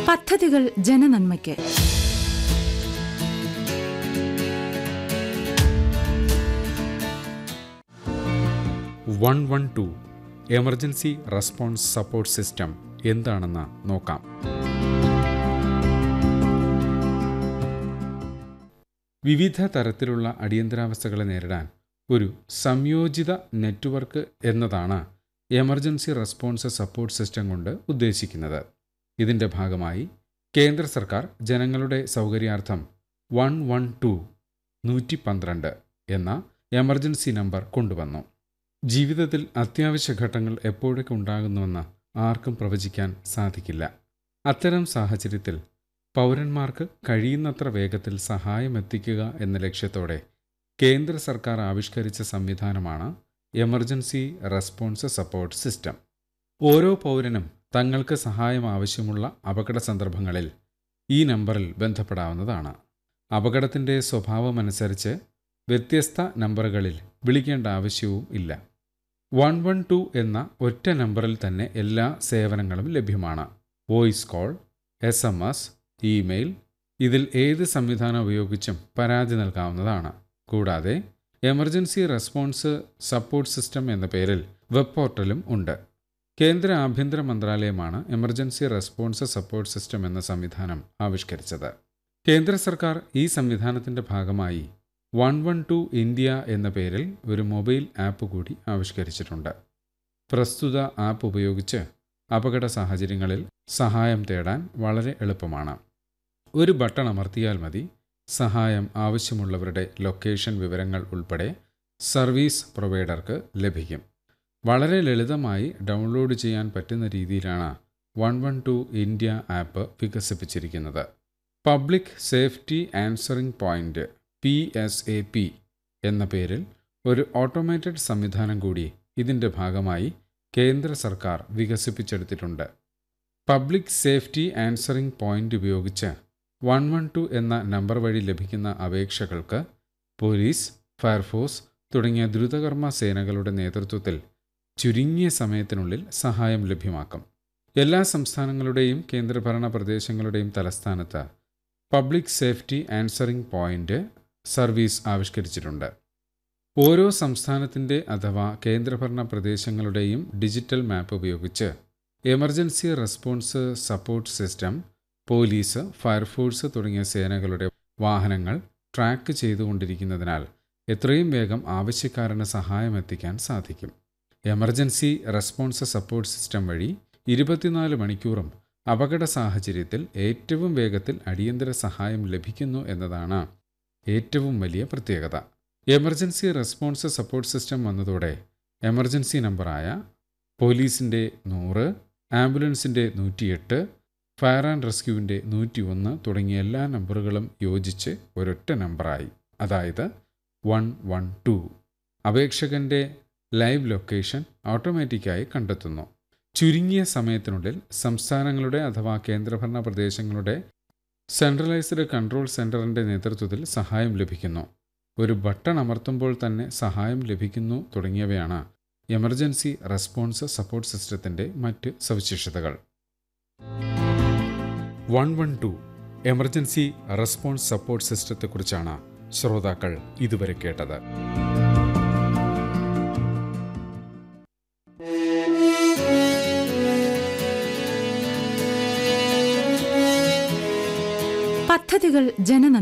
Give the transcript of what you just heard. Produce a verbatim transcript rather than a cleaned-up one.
പദ്ധതികൾ ജനനന്മയ്ക്ക്. One one two emergency response support system എന്താണെന്ന് നോക്കാം. വിവിധ തരത്തിലുള്ള അടിയന്തരാവസ്ഥകളെ നേരിടാൻ ഒരു സംയോജിത നെറ്റ്വർക്ക് എന്നതാണ് എമർജൻസി റെസ്പോൺസ് സപ്പോർട്ട് സിസ്റ്റം കൊണ്ട് ഉദ്ദേശിക്കുന്നത്. ഇതിൻ്റെ ഭാഗമായി കേന്ദ്ര സർക്കാർ ജനങ്ങളുടെ സൗകര്യാർത്ഥം വൺ വൺ ടു നൂറ്റി പന്ത്രണ്ട് എന്ന എമർജൻസി നമ്പർ കൊണ്ടുവന്നു. ജീവിതത്തിൽ അത്യാവശ്യ ഘട്ടങ്ങൾ എപ്പോഴൊക്കെ ഉണ്ടാകുന്നുവെന്ന് ആർക്കും പ്രവചിക്കാൻ സാധിക്കില്ല. അത്തരം സാഹചര്യത്തിൽ പൗരന്മാർക്ക് കഴിയുന്നത്ര വേഗത്തിൽ സഹായം എത്തിക്കുക എന്ന ലക്ഷ്യത്തോടെ കേന്ദ്ര സർക്കാർ ആവിഷ്കരിച്ച സംവിധാനമാണ് എമർജൻസി റെസ്പോൺസ് സപ്പോർട്ട് സിസ്റ്റം. ഓരോ പൗരനും തങ്ങൾക്ക് സഹായം ആവശ്യമുള്ള അപകട സന്ദർഭങ്ങളിൽ ഈ നമ്പറിൽ ബന്ധപ്പെടാവുന്നതാണ്. അപകടത്തിൻ്റെ സ്വഭാവമനുസരിച്ച് വ്യത്യസ്ത നമ്പറുകളിൽ വിളിക്കേണ്ട ആവശ്യവും ഇല്ല. വൺ വൺ ടു എന്ന ഒറ്റ നമ്പറിൽ തന്നെ എല്ലാ സേവനങ്ങളും ലഭ്യമാണ്. Voice call, S M S, email, ഇതിൽ ഏത് സംവിധാനം ഉപയോഗിച്ചും പരാതി നൽകാവുന്നതാണ്. കൂടാതെ എമർജൻസി റെസ്പോൺസ് സപ്പോർട്ട് സിസ്റ്റം എന്ന പേരിൽ വെബ് പോർട്ടലും ഉണ്ട്. കേന്ദ്ര ആഭ്യന്തര മന്ത്രാലയമാണ് എമർജൻസി റെസ്പോൺസ് സപ്പോർട്ട് സിസ്റ്റം എന്ന സംവിധാനം ആവിഷ്കരിച്ചത്. കേന്ദ്ര സർക്കാർ ഈ സംവിധാനത്തിൻ്റെ ഭാഗമായി വൺ വൺ ടു ഇന്ത്യ എന്ന പേരിൽ ഒരു മൊബൈൽ ആപ്പ് കൂടി ആവിഷ്കരിച്ചിട്ടുണ്ട്. പ്രസ്തുത ആപ്പ് ഉപയോഗിച്ച് അപകട സാഹചര്യങ്ങളിൽ സഹായം തേടാൻ വളരെ എളുപ്പമാണ്. ഒരു ബട്ടൺ അമർത്തിയാൽ മതി, സഹായം ആവശ്യമുള്ളവരുടെ ലൊക്കേഷൻ വിവരങ്ങൾ ഉൾപ്പെടെ സർവീസ് പ്രൊവൈഡർക്ക് ലഭിക്കും. വളരെ ലളിതമായി ഡൗൺലോഡ് ചെയ്യാൻ പറ്റുന്ന രീതിയിലാണ് one one two India app വികസിപ്പിച്ചിരിക്കുന്നത്. Public safety answering point P S A P എന്ന പേരിൽ ഒരു ഓട്ടോമേറ്റഡ് സംവിധാനം കൂടി ഇതിൻ്റെ ഭാഗമായി കേന്ദ്ര സർക്കാർ വികസിപ്പിച്ചെടുത്തിട്ടുണ്ട്. പബ്ലിക് സേഫ്റ്റി ആൻസറിംഗ് പോയിന്റ് ഉപയോഗിച്ച് വൺ വൺ ടു എന്ന നമ്പർ വഴി ലഭിക്കുന്ന അപേക്ഷകൾക്ക് പോലീസ്, ഫയർഫോഴ്സ് തുടങ്ങിയ ദ്രുതകർമ്മ സേനകളുടെ നേതൃത്വത്തിൽ ചുരുങ്ങിയ സമയത്തിനുള്ളിൽ സഹായം ലഭ്യമാക്കും. എല്ലാ സംസ്ഥാനങ്ങളുടെയും കേന്ദ്രഭരണ പ്രദേശങ്ങളുടെയും തലസ്ഥാനത്ത് public safety answering point service ആവിഷ്കരിച്ചിട്ടുണ്ട്. ഓരോ സംസ്ഥാനത്തിൻ്റെ അഥവാ കേന്ദ്രഭരണ പ്രദേശങ്ങളുടെയും ഡിജിറ്റൽ മാപ്പ് ഉപയോഗിച്ച് emergency response support system police, fire force തുടങ്ങിയ സേനകളുടെ വാഹനങ്ങൾ ട്രാക്ക് ചെയ്തുകൊണ്ടിരിക്കുന്നതിനാൽ എത്രയും വേഗം ആവശ്യക്കാരന് സഹായം എത്തിക്കാൻ സാധിക്കും. എമർജൻസി റെസ്പോൺസ് സപ്പോർട്ട് സിസ്റ്റം വഴി ഇരുപത്തിനാല് മണിക്കൂറും അപകട സാഹചര്യത്തിൽ ഏറ്റവും വേഗത്തിൽ അടിയന്തര സഹായം ലഭിക്കുന്നു എന്നതാണ് ഏറ്റവും വലിയ പ്രത്യേകത. എമർജൻസി റെസ്പോൺസ് സപ്പോർട്ട് സിസ്റ്റം വന്നതോടെ എമർജൻസി നമ്പറായ പോലീസിൻ്റെ നൂറ്, ആംബുലൻസിൻ്റെ നൂറ്റിയെട്ട്, ഫയർ ആൻഡ് റെസ്ക്യൂവിൻ്റെ നൂറ്റി ഒന്ന് തുടങ്ങിയ എല്ലാ നമ്പറുകളും യോജിച്ച് ഒരൊറ്റ നമ്പറായി, അതായത് one one two. അപേക്ഷകൻ്റെ live location ഓട്ടോമാറ്റിക്കായി കണ്ടെത്തുന്നു. ചുരുങ്ങിയ സമയത്തിനുള്ളിൽ സംസ്ഥാനങ്ങളുടെ അഥവാ കേന്ദ്രഭരണ പ്രദേശങ്ങളുടെ സെൻട്രലൈസ്ഡ് കൺട്രോൾ സെൻറ്ററിൻ്റെ നേതൃത്വത്തിൽ സഹായം ലഭിക്കുന്നു. ഒരു ബട്ടൺ അമർത്തുമ്പോൾ തന്നെ സഹായം ലഭിക്കുന്നു തുടങ്ങിയവയാണ് എമർജൻസി റെസ്പോൺസ് സപ്പോർട്ട് സിസ്റ്റത്തിൻ്റെ മറ്റ് സവിശേഷതകൾ. One one two emergency response support സിസ്റ്റത്തെക്കുറിച്ചാണ് ശ്രോതാക്കൾ ഇതുവരെ കേട്ടത്. പദ്ധതികൾ ജനനന്മ